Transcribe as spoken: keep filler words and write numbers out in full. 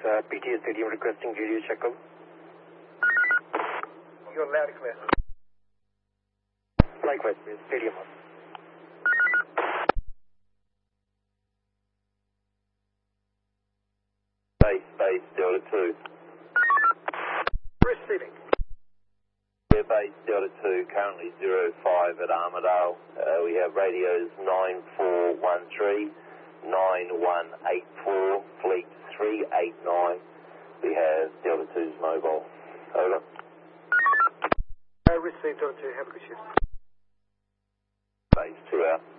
uh, P T A Stadium requesting radio check-up. You're loud and clear. Likewise, Stadium. Base, base, Delta two. Receiving. We're base Delta two, currently zero five at Armidale. Uh, we have radios nine four one three, nine one eight four, fleet three eight nine. We have Delta two's mobile. Over. I received Delta two. Have a good shift. Base two out.